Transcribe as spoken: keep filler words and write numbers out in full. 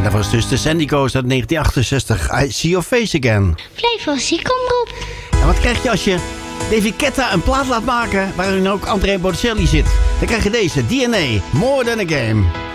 dat was dus de Sandy Coast uit negentien achtenzestig. I See Your Face Again. Flevo ziekomroep. En wat krijg je als je David Guetta een plaat laat maken waarin ook Andrea Bocelli zit? Dan krijg je deze, D N A, More Than A Game.